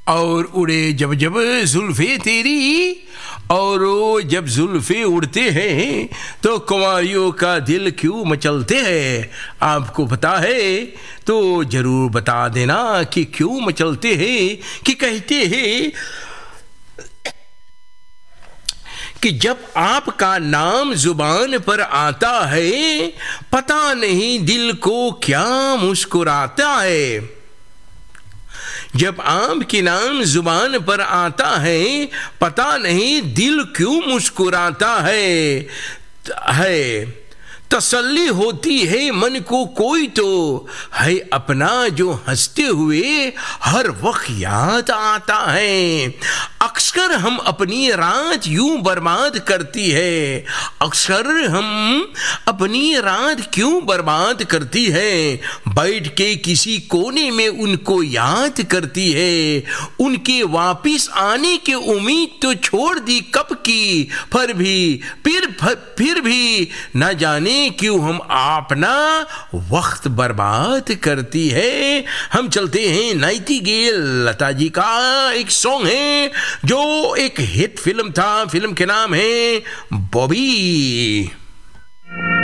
और उड़े जब जब जुल्फे तेरी, और वो जब जुल्फे उड़ते हैं तो कुंवारियों का दिल क्यों मचलते हैं। आपको पता है तो जरूर बता देना कि क्यों मचलते हैं। कि कहते हैं कि जब आपका नाम जुबान पर आता है, पता नहीं दिल को क्या मुस्कुराता है। जब आपके नाम जुबान पर आता है, पता नहीं दिल क्यों मुस्कुराता है। तसल्ली होती है मन को कोई तो है अपना जो हंसते हुए हर वक्त याद आता है। अक्सर हम अपनी रात यूं बर्बाद करती है, अक्सर हम अपनी रात क्यों बर्बाद करती है। बैठ के किसी कोने में उनको याद करती है, उनके वापिस आने की उम्मीद तो छोड़ दी कब की, फिर भी न जाने क्यों हम अपना वक्त बर्बाद करती है। हम चलते हैं नाइटिंगेल लता जी का एक सॉन्ग है जो एक हिट फिल्म था, फिल्म के नाम है बॉबी।